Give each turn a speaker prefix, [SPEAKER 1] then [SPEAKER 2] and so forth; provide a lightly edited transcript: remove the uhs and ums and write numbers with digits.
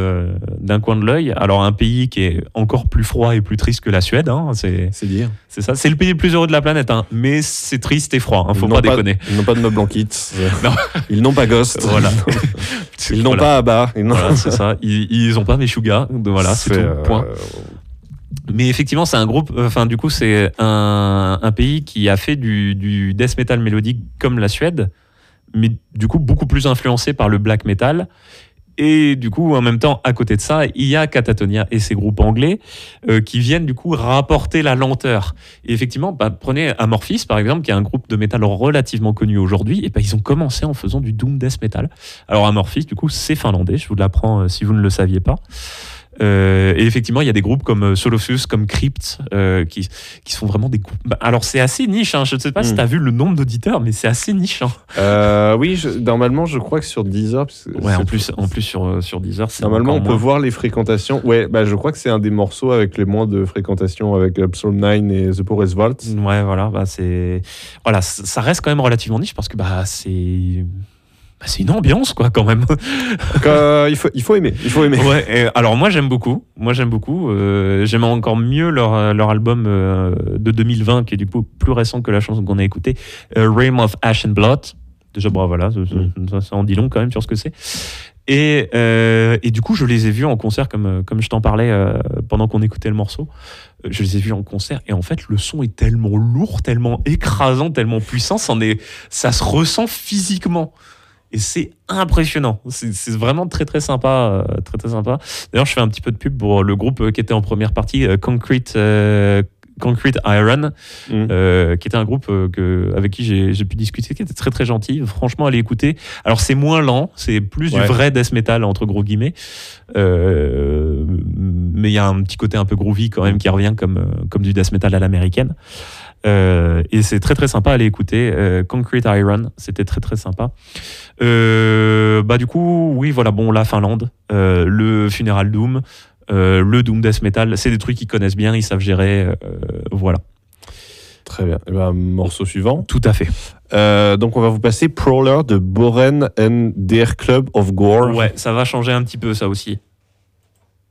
[SPEAKER 1] d'un coin de l'œil. Alors un pays qui est encore plus froid et plus triste que la Suède, hein, c'est ça. C'est le pays le plus heureux de la planète, hein, mais c'est triste et froid, hein, faut pas déconner.
[SPEAKER 2] Ils n'ont pas de meubles en kit. Ils n'ont pas Ghost.
[SPEAKER 1] Voilà.
[SPEAKER 2] Ils n'ont pas Abba.
[SPEAKER 1] Voilà, c'est ça. Ils ont pas Meshuggah. Voilà, c'est tout. Point. Mais effectivement, c'est un groupe. Enfin, du coup, c'est un pays qui a fait du death metal mélodique comme la Suède, mais du coup beaucoup plus influencé par le black metal. Et du coup, en même temps, à côté de ça, il y a Katatonia et ces groupes anglais qui viennent du coup rapporter la lenteur. Et effectivement, prenez Amorphis par exemple, qui est un groupe de métal relativement connu aujourd'hui. Et ils ont commencé en faisant du doom death metal. Alors Amorphis, du coup, c'est finlandais. Je vous l'apprends si vous ne le saviez pas. Et effectivement, il y a des groupes comme Solofus, comme Crypt, qui sont vraiment des groupes. Alors, c'est assez niche. Hein. Je ne sais pas si tu as vu le nombre d'auditeurs, mais c'est assez niche. Hein.
[SPEAKER 2] Oui, normalement, je crois que sur Deezer.
[SPEAKER 1] Ouais, en plus sur Deezer, c'est
[SPEAKER 2] normalement, on peut voir les fréquentations. Ouais, je crois que c'est un des morceaux avec les moins de fréquentation avec Psalm 9 et The Poorest Vault.
[SPEAKER 1] Ouais, voilà. Ça reste quand même relativement niche parce que c'est une ambiance, quoi, quand même.
[SPEAKER 2] Il faut aimer.
[SPEAKER 1] Ouais, alors, moi, j'aime beaucoup. J'aime encore mieux leur album de 2020, qui est du coup plus récent que la chanson qu'on a écoutée, Realm of Ash and Blood. Déjà, voilà, ça en dit long quand même sur ce que c'est. Et du coup, je les ai vus en concert, comme je t'en parlais pendant qu'on écoutait le morceau. Je les ai vus en concert et en fait, le son est tellement lourd, tellement écrasant, tellement puissant, ça se ressent physiquement. Et c'est impressionnant. C'est vraiment très, très sympa. Très, très sympa. D'ailleurs, je fais un petit peu de pub pour le groupe qui était en première partie, Concrete Iron, qui était un groupe avec qui j'ai pu discuter, qui était très, très gentil. Franchement, allez écouter. Alors, c'est moins lent. C'est plus du vrai death metal, entre gros guillemets. Mais il y a un petit côté un peu groovy quand même qui revient comme du death metal à l'américaine. Et c'est très très sympa à aller écouter. Concrete Iron, c'était très très sympa. Du coup, oui, voilà, la Finlande, le Funeral Doom, le Doom Death Metal, c'est des trucs qu'ils connaissent bien, ils savent gérer, voilà.
[SPEAKER 2] Très bien. Morceau suivant.
[SPEAKER 1] Tout à fait.
[SPEAKER 2] Donc on va vous passer Prowler de Boren and Der Club of Gore.
[SPEAKER 1] Ouais, ça va changer un petit peu ça aussi.